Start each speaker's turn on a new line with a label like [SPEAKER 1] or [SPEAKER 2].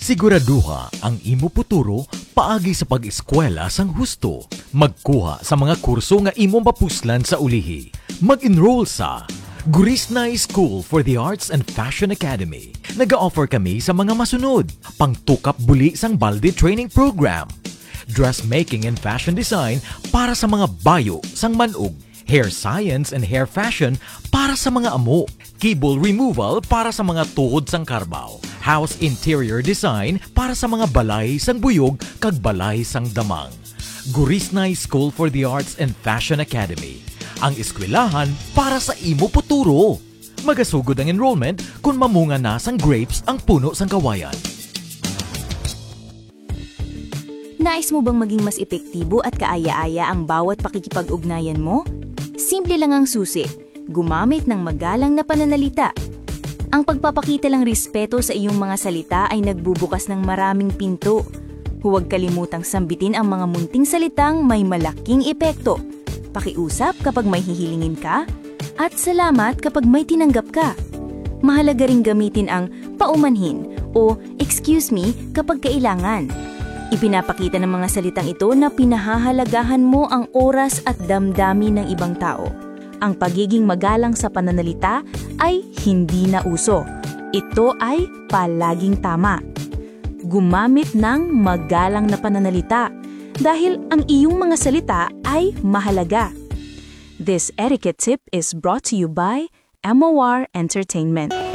[SPEAKER 1] Siguraduha ang imo futuro paagi sa pag-eskwela sang husto. Magkuha sa mga kurso nga imong mapuslan sa ulihi. Mag-enroll sa Gurisnay School for the Arts and Fashion Academy. Nag-offer kami sa mga masunod. Pangtukap buli sang Balde Training Program. Dressmaking and Fashion Design para sa mga bayo sang manog. Hair Science and Hair Fashion para sa mga amo. Cable Removal para sa mga tuhod sang karbaw. House Interior Design para sa mga balay sang buyog kag balay sang damang. Gurisnay School for the Arts and Fashion Academy. Ang eskwelahan para sa imo futuro. Magasugod ang enrollment kung mamunga na sang grapes ang puno sang kawayan.
[SPEAKER 2] Nais mo bang maging mas epektibo at kaaya-aya ang bawat pakikipag-ugnayan mo? Simple lang ang susi. Gumamit ng magalang na pananalita. Ang pagpapakita ng respeto sa iyong mga salita ay nagbubukas ng maraming pinto. Huwag kalimutang sambitin ang mga munting salitang may malaking epekto. Pakiusap kapag may hihilingin ka, at salamat kapag may tinanggap ka. Mahalaga ring gamitin ang paumanhin o excuse me kapag kailangan. Ipinapakita ng mga salitang ito na pinahahalagahan mo ang oras at damdamin ng ibang tao. Ang pagiging magalang sa pananalita ay hindi na uso. Ito ay palaging tama. Gumamit ng magalang na pananalita dahil ang iyong mga salita ay mahalaga. This etiquette tip is brought to you by MOR Entertainment.